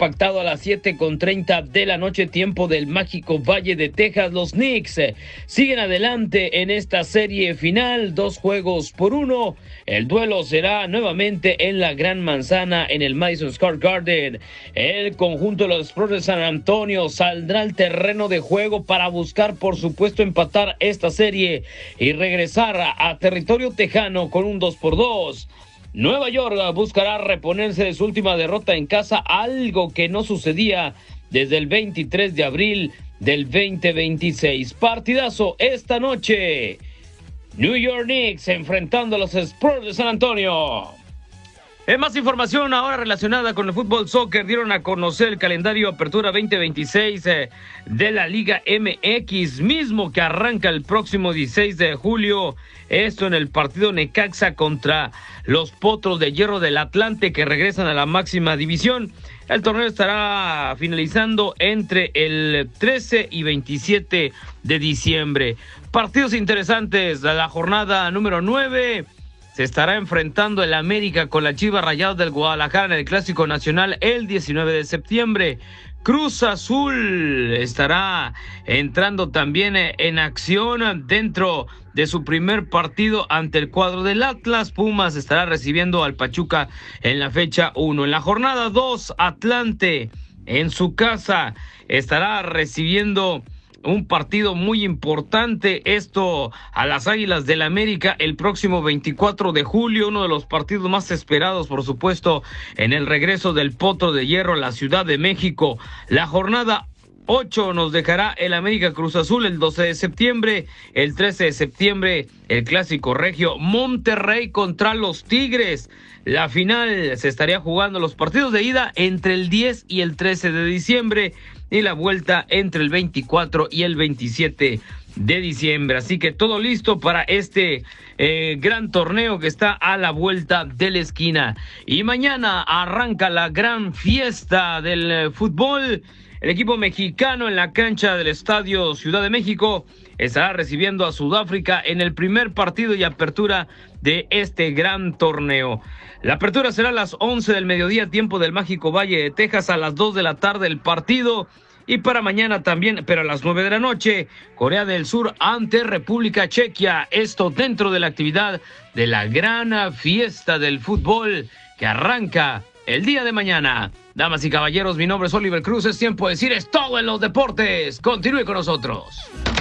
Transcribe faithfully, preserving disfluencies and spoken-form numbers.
pactado a las siete con treinta de la noche, tiempo del mágico Valle de Texas. Los Knicks eh, siguen adelante en esta serie final, dos juegos por uno. El duelo será nuevamente en la Gran Manzana, en el Madison Square Garden. El conjunto de los Spurs de San Antonio saldrá al terreno de juego para buscar, por supuesto, empatar esta serie y regresar a, a territorio tejano con un dos por dos. Nueva York buscará reponerse de su última derrota en casa, algo que no sucedía desde el veintitrés de abril del veinte veintiséis. Partidazo esta noche. New York Knicks enfrentando a los Spurs de San Antonio. En más información ahora relacionada con el fútbol soccer, dieron a conocer el calendario Apertura veinte veintiséis eh, de la Liga M X, mismo que arranca el próximo dieciséis de julio. Esto en el partido Necaxa contra los Potros de Hierro del Atlante, que regresan a la máxima división. El torneo estará finalizando entre el trece y veintisiete de diciembre. Partidos interesantes de la jornada número nueve. Se estará enfrentando el América con la Chivas Rayadas del Guadalajara en el Clásico Nacional el diecinueve de septiembre. Cruz Azul estará entrando también en acción dentro de su primer partido ante el cuadro del Atlas. Pumas estará recibiendo al Pachuca en la fecha uno. En la jornada dos, Atlante en su casa estará recibiendo un partido muy importante, esto a las Águilas del América el próximo veinticuatro de julio, uno de los partidos más esperados, por supuesto, en el regreso del Potro de Hierro a la Ciudad de México. La jornada ocho nos dejará el América Cruz Azul el doce de septiembre, el trece de septiembre el Clásico Regio Monterrey contra los Tigres. La final se estaría jugando los partidos de ida entre el diez y el trece de diciembre y la vuelta entre el veinticuatro y el veintisiete de diciembre. Así que todo listo para este eh, gran torneo que está a la vuelta de la esquina. Y mañana arranca la gran fiesta del eh, fútbol. El equipo mexicano en la cancha del Estadio Ciudad de México estará recibiendo a Sudáfrica en el primer partido y apertura de este gran torneo. La apertura será a las once del mediodía, tiempo del mágico Valle de Texas, a las dos de la tarde el partido. Y para mañana también, pero a las nueve de la noche, Corea del Sur ante República Chequia. Esto dentro de la actividad de la gran fiesta del fútbol que arranca el día de mañana. Damas y caballeros, mi nombre es Oliver Cruz. Es tiempo de decir es todo en los deportes. Continúe con nosotros.